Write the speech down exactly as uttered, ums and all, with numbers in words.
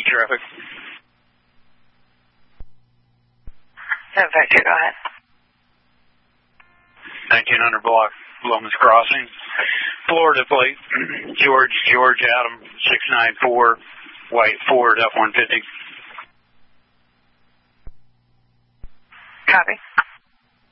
traffic. seven five two, go ahead. nineteen hundred block, Lomas Crossing. Florida plate, George, George, Adam, six nine four, white Ford F one fifty. Copy.